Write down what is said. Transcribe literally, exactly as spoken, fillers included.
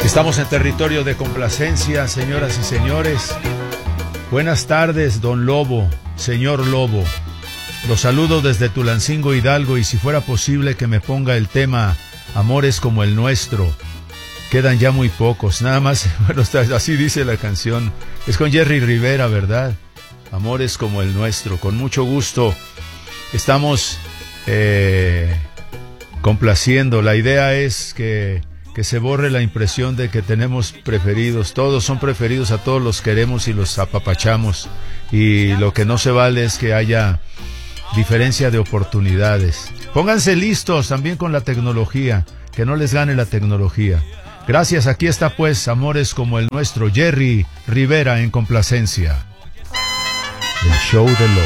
Estamos en territorio de complacencia, señoras y señores. Buenas tardes, don Lobo, señor Lobo. Los saludo desde Tulancingo, Hidalgo, y si fuera posible que me ponga el tema Amores como el nuestro. Quedan ya muy pocos, nada más, bueno, así dice la canción. Es con Jerry Rivera, ¿verdad? Amores como el nuestro, con mucho gusto. Estamos eh, complaciendo. La idea es que, que se borre la impresión de que tenemos preferidos. Todos son preferidos, a todos los queremos y los apapachamos. Y lo que no se vale es que haya diferencia de oportunidades. Pónganse listos también con la tecnología, que no les gane la tecnología. Gracias, aquí está pues Amores como el nuestro, Jerry Rivera en complacencia. El show de Lobo.